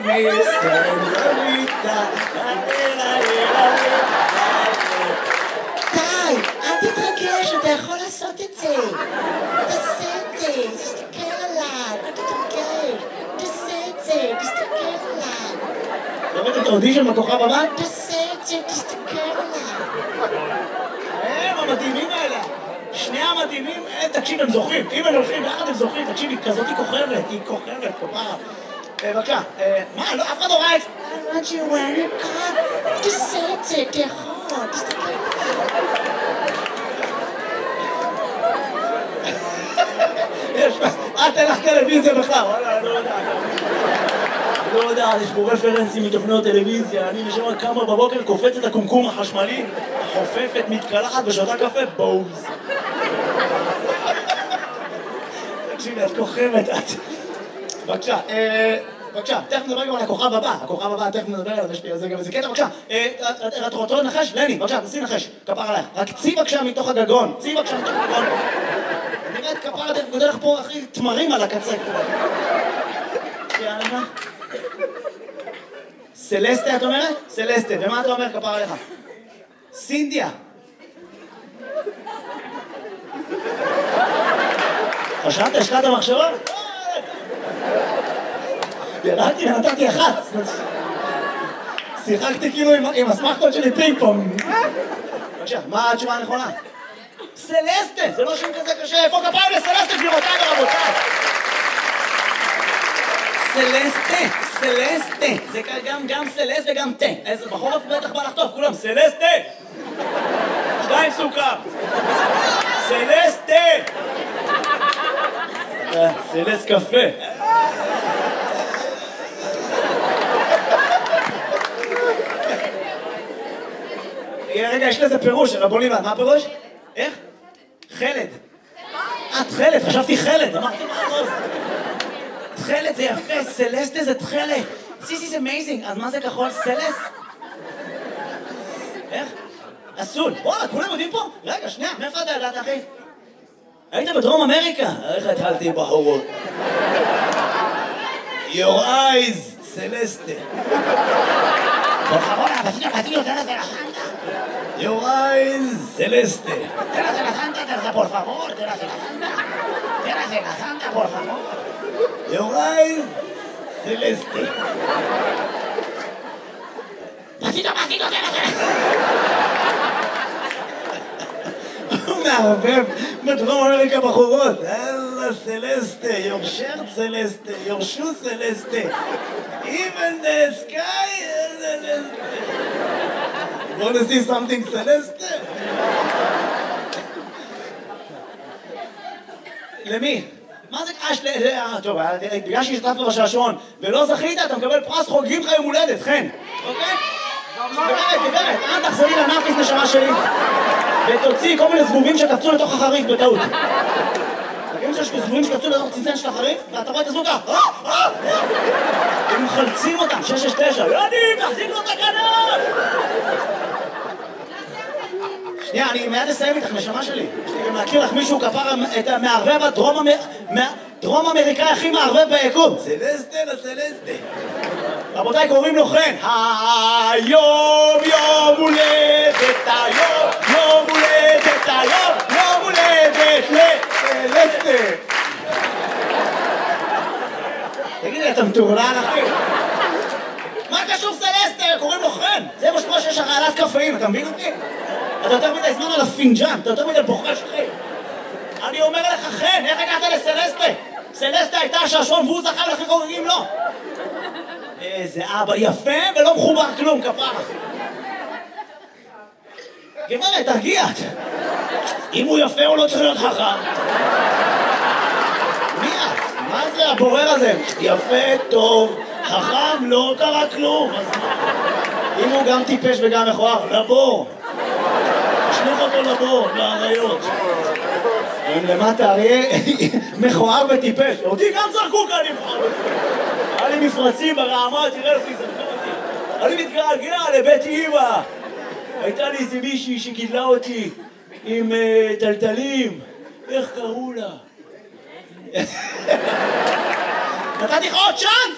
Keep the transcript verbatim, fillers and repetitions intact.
me, señorita. די, אל תתרגש, אתה יכול לעשות את זה. תעשה את זה, תסתכל עליי, אל תתרגש. תעשה את זה, תסתכל עליי. לראות את האודישן בכוכב הבא? תעשה את זה, תסתכל עליי. הם המדהימים האלה. שני המדהימים, תקשיב, הם זוכים. אם הם הולכים ביחד הם זוכים, תקשיב, היא כזאת היא כוכבת, היא כוכבת, כפרה. בבקשה, מה, לא, אף אחד לא ראה את זה. I want you where you come. תעשה את זה, אתה יכול, תסתכל עליי. יש, את אין לך טלוויזיה בכלל, וואלה, אני לא יודע. אני לא יודע, יש פה רפרנסים מתוכניות טלוויזיה, אני נשמע כמה בבוקר קופץ את הקומקום החשמלי, חופפת, מתקלחת ושותה קפה, בוז. תקשיבי, את כוכבת, את... בבקשה, בבקשה, תכף נדבר גם על הכוכב הבא, הכוכב הבא, תכף נדבר עליו, יש לי על זה גם איזה קטע, בבקשה. את רוצה לנחש? לני, בבקשה, תנסי לנחש, כפר עלייך. רק צי בבקשה מתוך הגגון, צי בבקשה מתוך הגגון. נראה את כפר, אתה גודל לך פה, אחי, תמרים על הקצה. יאללה. סלסטה, את אומרת? סלסטה, ומה אתה אומר, כפר עליך? סינדיה. חשבת, השקעת המחשבה? ירדתי ונתתי אחת. שיחקתי כאילו עם הסמכות שלי פינג פונג. בבקשה, מה התשובה הנכונה? סלסטה, זה לא שם כזה קשה. איפה כפיים לסלסטה, גבירותיי ורבותיי? סלסטה, סלסטה. זה גם גם סלסט וגם תה. איזה בחורף בטח בא לחטוף, כולם סלסטה. שתיים סוכר. סלסטה. סלסט קפה. רגע, יש לזה פירוש, רבוני, מה הפירוש? איך? חלד. את חלד, חשבתי חלד, אמרתי מה הכל? תחלת זה יפה, סלסטה זה תחלת. This is amazing, אז מה זה כחול? סלס? איך? אסול. וואלה, כולם יודעים פה? רגע, שנייה, מאיפה אתה ידעת, אחי? היית בדרום אמריקה? איך התחלתי בחורות? Your eyes, סלסטה. Por favor, vecino, vecino, te de la Santa. Your eyes, Celeste. Te de la Santa, te por favor, te de la Santa. Te de la Santa, por favor. Your eyes, Celeste. Vecino, vecino, te de la הוא מערבב בדרום אמריקה בחורות. אללה סלסטה, your shirt סלסטה, your shoe סלסטה. Even the sky is Celeste. You want to see something Celeste? למי? מה זה קש ל... טוב, בגלל שהשתתפת בשעשועון ולא זכית, אתה מקבל פרס חוגגים לך יום הולדת, חן. אוקיי? גברת, גברת, אל תחזרי לנאפיס נשמה שלי ותוציא כל מיני זבובים שקפצו לתוך החריף בטעות. תגידו שיש זבובים שקפצו לתוך צנצן של החריף ואתה רואה את הזבוב ככה הם מחלצים אותם, שש שש תשע יוני, תחזיק לו את הכנף! שנייה, אני מיד אסיים איתך, נשמה שלי. יש לי גם להכיר לך מישהו כפר את המערבב הדרום אמריקאי הכי מערבב ביקום. סלסטה לסלסטה. רבותיי, קוראים לו חן. היום יום הולדת, היום יום הולדת, היום יום הולדת לסלסטה. תגידי, אתה מטורלל, אחי? מה קשור סלסטה? קוראים לו חן. זה מה שקורה שיש הרעלת קפאים, אתה מבין אותי? אתה יותר מדי זמן על הפינג'אן, אתה יותר מדי בוחש, אחי. אני אומר לך, חן, איך הגעת לסלסטה? סלסטה הייתה השעשועון והוא זכה ולכן חוגגים לו. איזה אבא יפה ולא מחובר כלום, כפרה. גברת, תרגיעת. אם הוא יפה הוא לא צריך להיות חכם. מי את? מה זה הבורר הזה? יפה, טוב, חכם, לא קרה כלום. אם הוא גם טיפש וגם מכוער, לבור. תשלח אותו לבור, לאריות. אם למטה אריה מכוער וטיפש. אותי גם זרקו כאן עם חם. היה לי מפרצים ברעמה, תראה אותי, זרקו אותי. אני מתגעגע לבית אמא. הייתה לי איזה מישהי שגידלה אותי עם טלטלים. איך קראו לה? נתתי לך עוד צ'אנס!